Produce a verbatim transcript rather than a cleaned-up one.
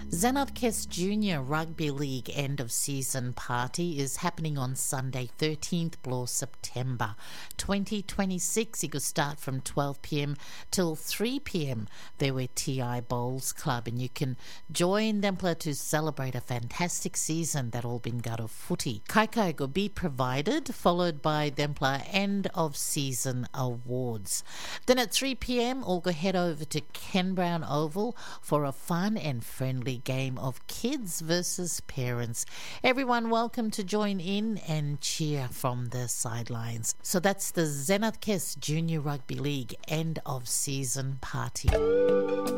Zenadkes Junior Rugby League end of season party is happening on Sunday thirteenth Bloor September twenty twenty-six. It could start from twelve p.m. till three p.m. There were T I Bowls Club, and you can join them to celebrate a fantastic season that all been got of footy. Kaikai will be provided, followed by Dempler end of season awards. Then at three p.m. all go head over to Ken Brown Oval for a fun and friendly game of kids versus parents. Everyone welcome to join in and cheer from the sidelines. So that's the Zenadkes Junior Rugby League end of season party.